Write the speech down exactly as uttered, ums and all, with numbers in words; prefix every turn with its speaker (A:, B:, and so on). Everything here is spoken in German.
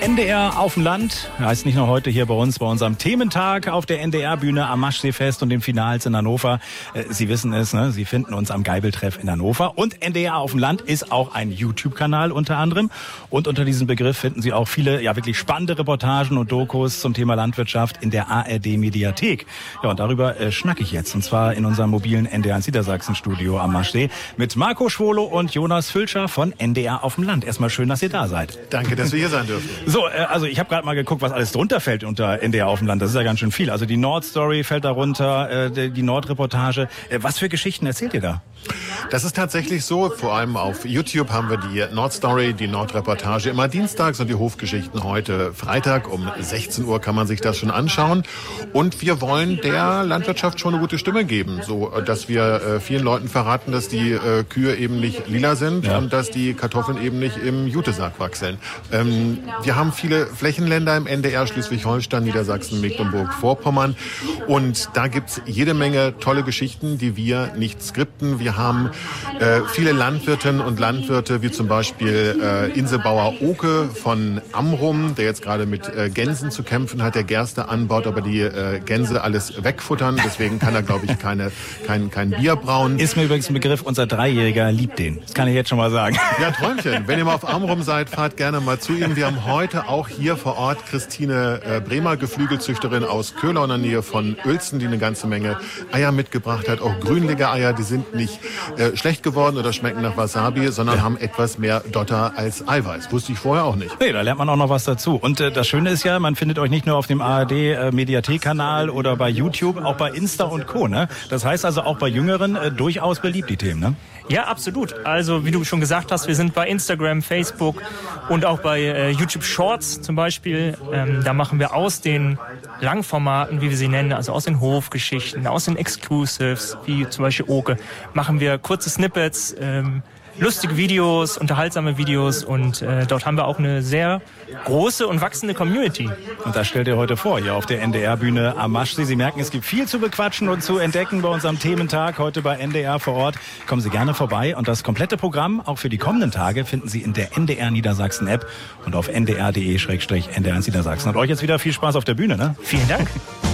A: N D R auf dem Land heißt nicht nur heute hier bei uns, bei unserem Thementag auf der N D R-Bühne am Maschseefest und dem Finals in Hannover. Sie wissen es, ne? Sie finden uns am Geibeltreff in Hannover. Und N D R auf dem Land ist auch ein YouTube-Kanal unter anderem. Und unter diesem Begriff finden Sie auch viele, ja wirklich spannende Reportagen und Dokus zum Thema Landwirtschaft in der A R D-Mediathek. Ja, und darüber äh, schnacke ich jetzt. Und zwar in unserem mobilen N D R Niedersachsen-Studio am Maschsee mit Marco Schwolo und Jonas Fülscher von N D R auf dem Land. Erstmal schön, dass ihr da seid.
B: Danke, dass wir hier sein dürfen.
A: So, äh, also ich habe gerade mal geguckt, was alles drunter fällt unter N D R auf dem Land. Das ist ja ganz schön viel. Also die Nordstory fällt darunter, äh, die Nordreportage. Äh, was für Geschichten erzählt ihr da?
B: Das ist tatsächlich so. Vor allem auf YouTube haben wir die Nordstory, die Nordreportage immer dienstags und die Hofgeschichten heute Freitag. Um sechzehn Uhr kann man sich das schon anschauen. Und wir wollen der Landwirtschaft schon eine gute Stimme geben, so dass wir äh, vielen Leuten verraten, dass die äh, Kühe eben nicht lila sind, ja, und dass die Kartoffeln eben nicht im Jutesack wachseln. Ähm, wir haben viele Flächenländer im N D R, Schleswig-Holstein, Niedersachsen, Mecklenburg-Vorpommern. Und da gibt's jede Menge tolle Geschichten, die wir nicht skripten. Wir haben äh, viele Landwirtinnen und Landwirte, wie zum Beispiel äh, Inselbauer Oke von Amrum, der jetzt gerade mit äh, Gänsen zu kämpfen hat, der Gerste anbaut, aber die äh, Gänse alles wegfuttern. Deswegen kann er, glaube ich, keine, kein, kein Bier brauen.
A: Ist mir übrigens ein Begriff, unser Dreijähriger liebt den. Das kann ich jetzt schon mal sagen.
B: Ja, Träumchen. Wenn ihr mal auf Amrum seid, fahrt gerne mal zu ihm. Wir haben heute auch hier vor Ort Christine äh, Bremer, Geflügelzüchterin aus Köhler in der Nähe von Uelzen, die eine ganze Menge Eier mitgebracht hat. Auch grünlige Eier, die sind nicht äh, schlecht geworden oder schmecken nach Wasabi, sondern ja, haben etwas mehr Dotter als Eiweiß. Wusste ich vorher auch nicht.
A: Nee, da lernt man auch noch was dazu. Und äh, das Schöne ist ja, man findet euch nicht nur auf dem A R D-Mediathek-Kanal äh, oder bei YouTube, auch bei Insta und Co. Ne? Das heißt also auch bei Jüngeren äh, durchaus beliebt, die Themen, ne?
C: Ja, absolut. Also wie du schon gesagt hast, wir sind bei Instagram, Facebook und auch bei äh, YouTube Shorts zum Beispiel. Ähm, da machen wir aus den Langformaten, wie wir sie nennen, also aus den Hofgeschichten, aus den Exclusives, wie zum Beispiel Oke, machen wir kurze Snippets, ähm, lustige Videos, unterhaltsame Videos und äh, dort haben wir auch eine sehr große und wachsende Community.
A: Und das stellt ihr heute vor, hier auf der N D R-Bühne am Maschsee. Sie merken, es gibt viel zu bequatschen und zu entdecken bei unserem Thementag heute bei N D R vor Ort. Kommen Sie gerne vorbei und das komplette Programm, auch für die kommenden Tage, finden Sie in der N D R Niedersachsen-App und auf n d r punkt d e slash n d r eins Niedersachsen. Und euch jetzt wieder viel Spaß auf der Bühne, ne?
C: Vielen Dank.